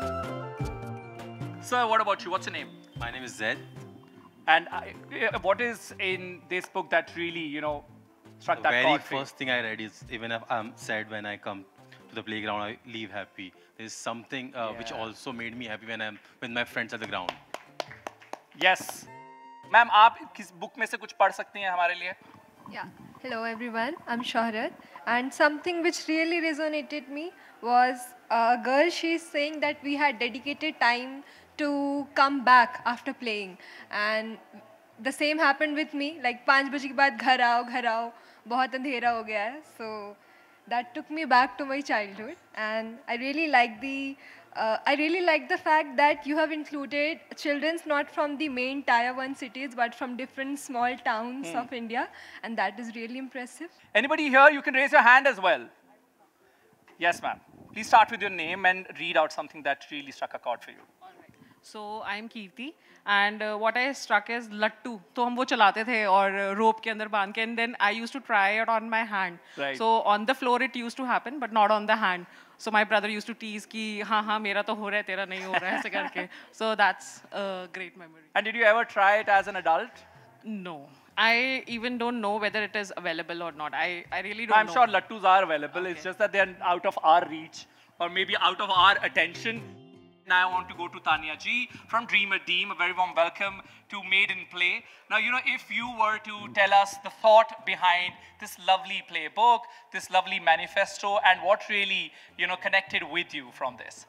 Sir, what about you? What's your name? My name is Zed. And what is in this book that really, struck The that very chord for you? first thing I read is, even if I'm sad when I come to the playground, I leave happy. There's something which Yeah. also made me happy when I'm with my friends at the ground. Yes. Ma'am, आप किस book में से कुछ पढ़ सकती हैं हमारे लिए? Yeah. Hello everyone, I'm Shohrat, and something which really resonated me was a girl, she's saying that we had dedicated time to come back after playing, and the same happened with me, like 5 बजे के बाद घर आओ, बहुत अंधेरा हो गया है. So that took me back to my childhood, and I really like the fact that you have included children not from the main tier 1 cities but from different small towns of India, and that is really impressive. Anybody here? You can raise your hand as well. Yes, ma'am. Please start with your name and read out something that really struck a chord for you. So I'm Kirti, and what I struck is lattu. तो हम वो चलाते थे और rope के अंदर बांध के, and then I used to try it on my hand. Right. So on the floor it used to happen, but not on the hand. So my brother used to tease कि हाँ मेरा तो हो रहा है, तेरा नहीं हो रहा है, ऐसे करके. So that's a great memory. And did you ever try it as an adult? No, I even don't know whether it is available or not. I really don't I'm know. sure lattus are available. It's Okay. just that they're out of our reach or maybe out of our attention. Now I want to go to Tanya Ji from Dreamer Team. A very warm welcome to Made in Play. Now, if you were to tell us the thought behind this lovely playbook, this lovely manifesto, and what really, connected with you from this.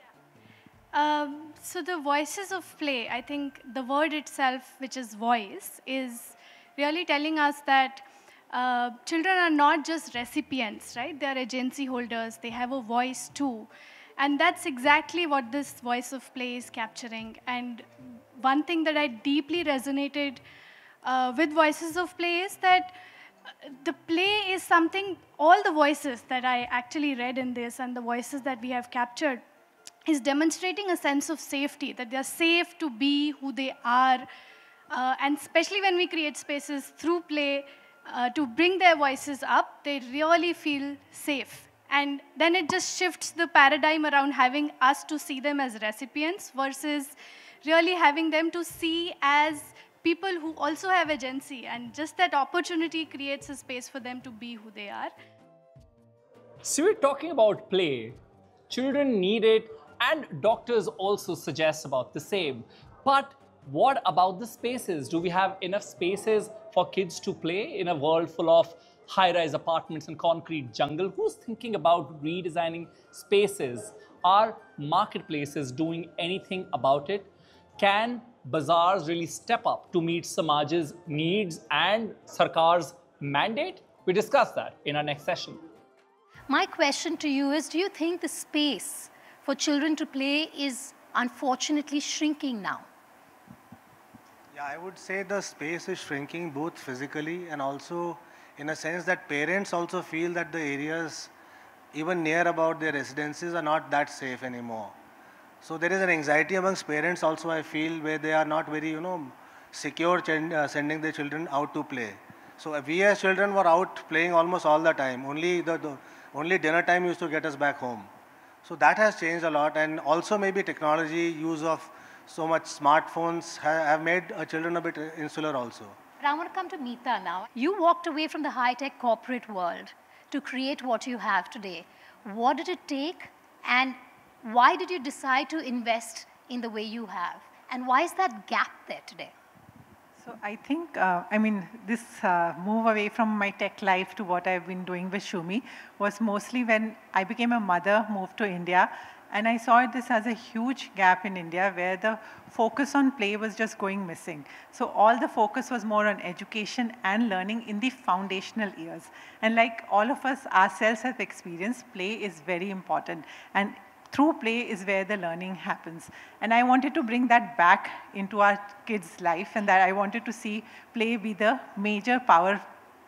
So the voices of play, I think the word itself, which is voice, is really telling us that children are not just recipients, right? They are agency holders. They have a voice too. And that's exactly what this voice of play is capturing. And one thing that I deeply resonated with voices of play is that the play is something, all the voices that I actually read in this and the voices that we have captured is demonstrating a sense of safety, that they are safe to be who they are. And especially when we create spaces through play to bring their voices up, they really feel safe. And then it just shifts the paradigm around having us to see them as recipients versus really having them to see as people who also have agency. And just that opportunity creates a space for them to be who they are. So we're talking about play. Children need it, and doctors also suggest about the same. But what about the spaces? Do we have enough spaces for kids to play in a world full of high-rise apartments and concrete jungle? Who's thinking about redesigning spaces? Are marketplaces doing anything about it? Can bazaars really step up to meet Samaj's needs and Sarkar's mandate? We discuss that in our next session. My question to you is, do you think the space for children to play is unfortunately shrinking now? Yeah, I would say the space is shrinking both physically and also in a sense that parents also feel that the areas even near about their residences are not that safe anymore. So there is an anxiety amongst parents also, I feel, where they are not very, secure sending their children out to play. So we as children were out playing almost all the time. Only only dinner time used to get us back home. So that has changed a lot, and also maybe technology, use of so much smartphones have made children a bit insular also. But I want to come to Meeta now. You walked away from the high-tech corporate world to create what you have today. What did it take, and why did you decide to invest in the way you have? And why is that gap there today? So I think, this move away from my tech life to what I've been doing with Shumi was mostly when I became a mother, moved to India, and I saw this as a huge gap in India where the focus on play was just going missing. So all the focus was more on education and learning in the foundational years. And like all of us ourselves have experienced, play is very important. And through play is where the learning happens. And I wanted to bring that back into our kids' life, and that I wanted to see play be the major power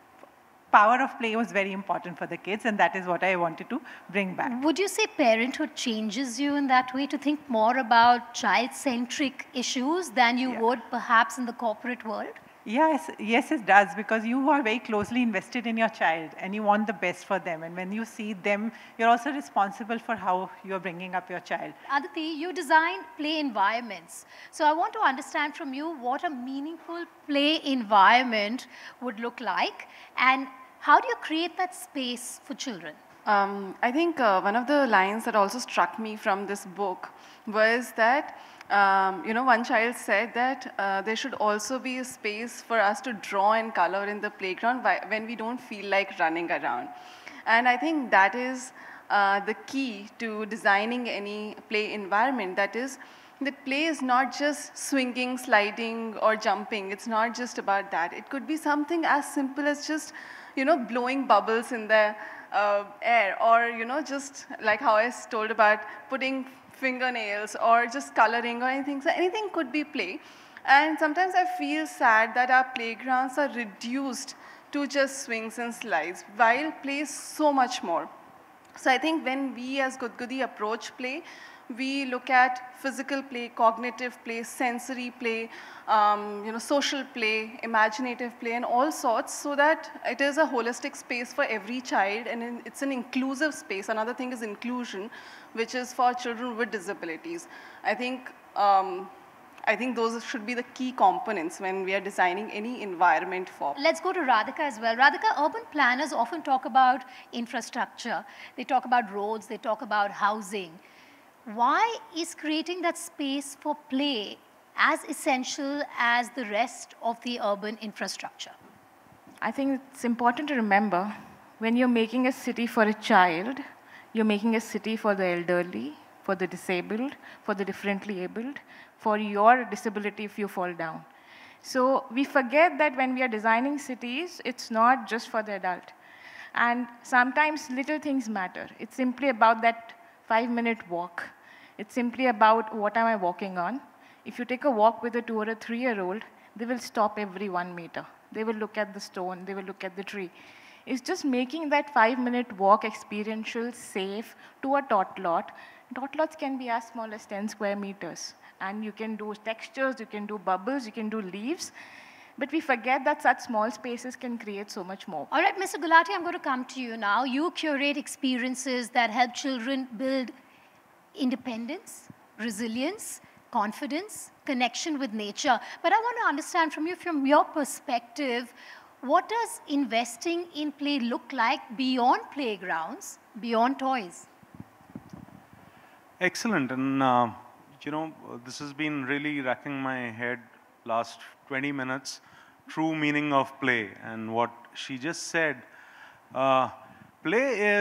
of play was very important for the kids, and that is what I wanted to bring back. Would you say parenthood changes you in that way to think more about child-centric issues than you would perhaps in the corporate world? Yes, it does, because you are very closely invested in your child and you want the best for them. And when you see them, you're also responsible for how you're bringing up your child. Aditi, you design play environments. So I want to understand from you what a meaningful play environment would look like, and how do you create that space for children? I think one of the lines that also struck me from this book was that, one child said that there should also be a space for us to draw and color in the playground when we don't feel like running around. And I think that is the key to designing any play environment. That is, the play is not just swinging, sliding, or jumping. It's not just about that. It could be something as simple as just, blowing bubbles in the air, or, just like how I told about putting fingernails or just coloring or anything. So anything could be play. And sometimes I feel sad that our playgrounds are reduced to just swings and slides, while play is so much more. So I think when we as Gudgudi approach play, we look at physical play, cognitive play, sensory play, social play, imaginative play, and all sorts, so that it is a holistic space for every child, and it's an inclusive space. Another thing is inclusion, which is for children with disabilities. I think those should be the key components when we are designing any environment for. Let's go to Radhika as well. Radhika, urban planners often talk about infrastructure. They talk about roads, they talk about housing. Why is creating that space for play as essential as the rest of the urban infrastructure? I think it's important to remember, when you're making a city for a child, you're making a city for the elderly, for the disabled, for the differently abled, for your disability if you fall down. So we forget that when we are designing cities, it's not just for the adult. And sometimes little things matter. It's simply about that 5-minute walk. It's simply about what am I walking on. If you take a walk with a 2 or a 3-year-old, they will stop every 1 meter. They will look at the stone, they will look at the tree. It's just making that 5-minute walk experiential, safe to a tot lot. Tot lots can be as small as 10 square meters. And you can do textures, you can do bubbles, you can do leaves. But we forget that such small spaces can create so much more. All right, Mr. Gulati, I'm going to come to you now. You curate experiences that help children build independence, resilience, confidence, connection with nature. But I want to understand from you, from your perspective, what does investing in play look like beyond playgrounds, beyond toys? Excellent. And, this has been really racking my head last 20 minutes. True meaning of play. And what she just said, play is